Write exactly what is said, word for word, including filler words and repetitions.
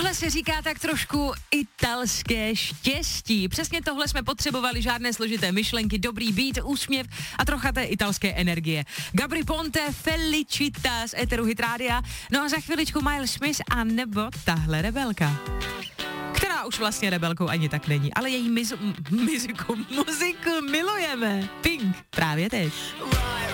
Tohle se říká tak trošku italské štěstí. Přesně tohle jsme potřebovali, žádné složité myšlenky, dobrý beat, úsměv a trocha té italské energie. Gabry Ponte, Felicita z Eteru Hit Rádia, no a za chviličku Miles Smith a nebo tahle rebelka. Která už vlastně rebelkou ani tak není, ale její mizu, miziku, muziku milujeme. Pink, právě teď.